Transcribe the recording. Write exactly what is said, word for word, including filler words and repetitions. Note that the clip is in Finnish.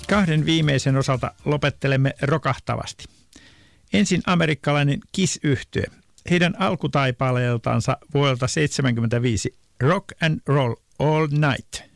Kahden viimeisen osalta lopettelemme rokahtavasti. Ensin amerikkalainen Kiss-yhtye. Heidän alkutaipaleeltansa vuodelta seitsemänkymmentäviisi Rock and Roll All Night.